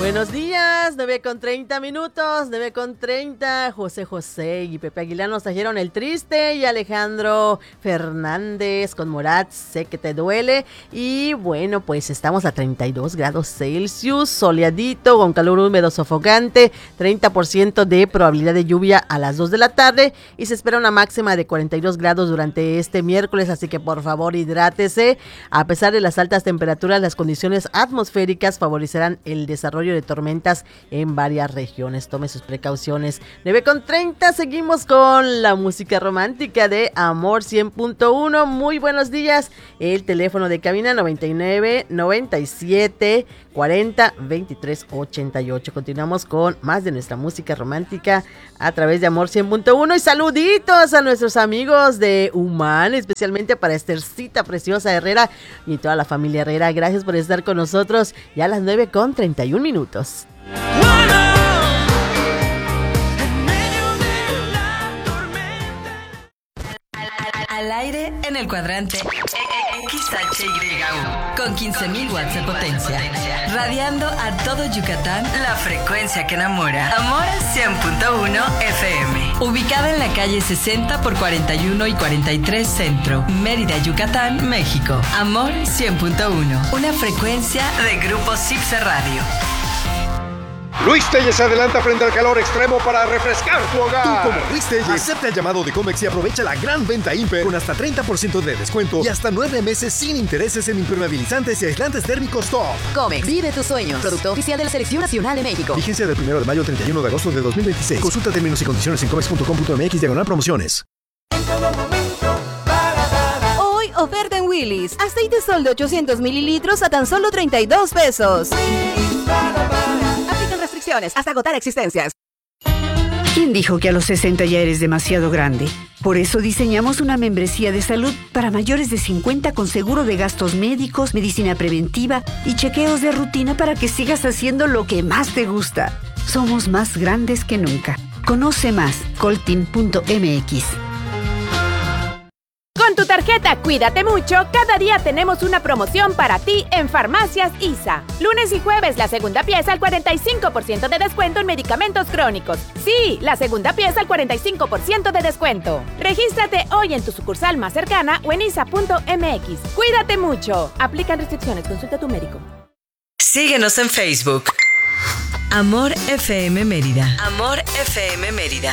Buenos días, 9:30, 9:30. José y Pepe Aguilar nos trajeron El Triste y Alejandro Fernández con Morat, Sé que te duele. Y bueno, pues estamos a 32 grados Celsius, soleadito, con calor húmedo sofocante, 30% de probabilidad de lluvia a las 2 de la tarde y se espera una máxima de 42 grados durante este miércoles, así que por favor hidrátese. A pesar de las altas temperaturas, las condiciones atmosféricas favorecerán el desarrollo de tormentas en varias regiones. Tome sus precauciones. 9:30, seguimos con la música romántica de Amor 100.1. Muy buenos días. El teléfono de cabina 99 97 40 23 88. Continuamos con más de nuestra música romántica a través de Amor 100.1 y saluditos a nuestros amigos de Humán, especialmente para Estercita Preciosa Herrera y toda la familia Herrera. Gracias por estar con nosotros ya a las 9:31. Al aire en el cuadrante XHYU con 15,000 watts de potencia, radiando a todo Yucatán la frecuencia que enamora. Amor 100.1 FM, ubicada en la calle 60 por 41 y 43 Centro, Mérida, Yucatán, México. Amor 100.1, una frecuencia de Grupo Cipse Radio. Luis Telles se adelanta frente al calor extremo para refrescar tu hogar. Tú, como Luis Telles, acepta el llamado de Comex y aprovecha la gran venta Imper con hasta 30% de descuento y hasta 9 meses sin intereses en impermeabilizantes y aislantes térmicos top. Comex, vive tus sueños. Producto oficial de la Selección Nacional de México. Vigencia del 1 de mayo al 31 de agosto de 2026. Consulta términos y condiciones en comex.com.mx/promociones. Hoy, oferta en Willy's. Aceite Sol de 800 mililitros a tan solo 32 pesos. Aplican restricciones hasta agotar existencias. ¿Quién dijo que a los 60 ya eres demasiado grande? Por eso diseñamos una membresía de salud para mayores de 50 con seguro de gastos médicos, medicina preventiva y chequeos de rutina para que sigas haciendo lo que más te gusta. Somos más grandes que nunca. Conoce más, coltin.mx. Con tu tarjeta Cuídate Mucho, cada día tenemos una promoción para ti en Farmacias ISA. Lunes y jueves, la segunda pieza al 45% de descuento en medicamentos crónicos. Sí, la segunda pieza al 45% de descuento. Regístrate hoy en tu sucursal más cercana o en isa.mx. Cuídate mucho. Aplican restricciones. Consulta a tu médico. Síguenos en Facebook. Amor FM Mérida. Amor FM Mérida.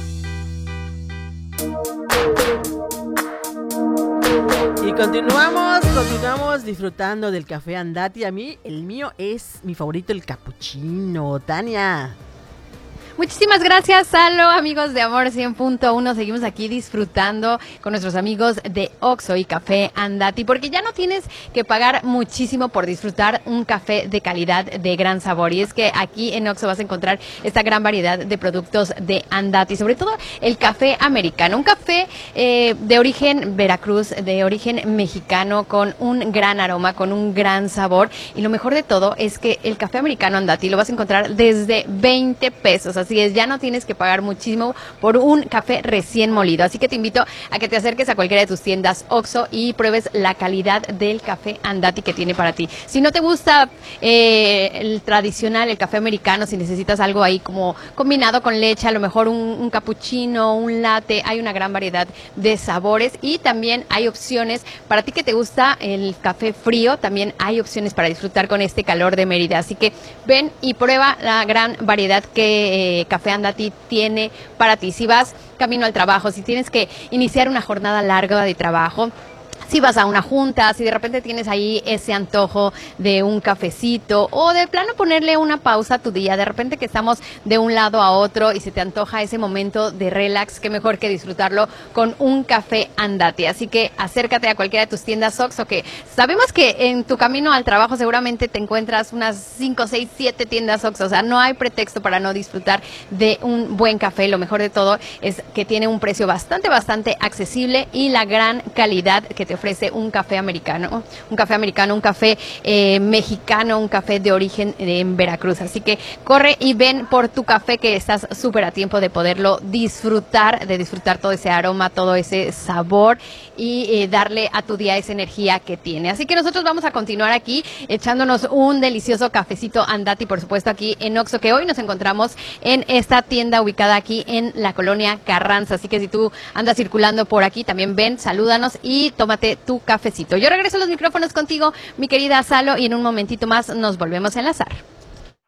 Y continuamos disfrutando del café Andati. A mí, el mío es mi favorito, el capuchino. Tania. Muchísimas gracias, Salo, amigos de Amor 100.1. Seguimos aquí disfrutando con nuestros amigos de Oxxo y Café Andati, porque ya no tienes que pagar muchísimo por disfrutar un café de calidad, de gran sabor. Y es que aquí en Oxxo vas a encontrar esta gran variedad de productos de Andati, sobre todo el café americano, un café de origen Veracruz, de origen mexicano, con un gran aroma, con un gran sabor. Y lo mejor de todo es que el café americano Andati lo vas a encontrar desde 20 pesos. Así es, ya no tienes que pagar muchísimo por un café recién molido. Así que te invito a que te acerques a cualquiera de tus tiendas Oxxo y pruebes la calidad del café Andati que tiene para ti. Si no te gusta el tradicional, el café americano, si necesitas algo ahí como combinado con leche, a lo mejor un cappuccino, un latte, hay una gran variedad de sabores y también hay opciones para ti que te gusta el café frío, también hay opciones para disfrutar con este calor de Mérida. Así que ven y prueba la gran variedad que Café Andati tiene para ti. Si vas camino al trabajo, si tienes que iniciar una jornada larga de trabajo, si vas a una junta, si de repente tienes ahí ese antojo de un cafecito o de plano ponerle una pausa a tu día, de repente que estamos de un lado a otro y se te antoja ese momento de relax, qué mejor que disfrutarlo con un café Andati. Así que acércate a cualquiera de tus tiendas Oxxo, que sabemos que en tu camino al trabajo seguramente te encuentras unas 5, 6, 7 tiendas Oxxo, o sea, no hay pretexto para no disfrutar de un buen café. Lo mejor de todo es que tiene un precio bastante accesible y la gran calidad que te ofrece un café americano, un café mexicano, un café de origen en Veracruz. Así que corre y ven por tu café, que estás súper a tiempo de poderlo disfrutar, todo ese aroma, todo ese sabor y darle a tu día esa energía que tiene. Así que nosotros vamos a continuar aquí echándonos un delicioso cafecito Andati, por supuesto, aquí en Oxxo, que hoy nos encontramos en esta tienda ubicada aquí en la colonia Carranza. Así que si tú andas circulando por aquí, también ven, salúdanos y tómate tu cafecito. Yo regreso a los micrófonos contigo, mi querida Salo, y en un momentito más nos volvemos a enlazar.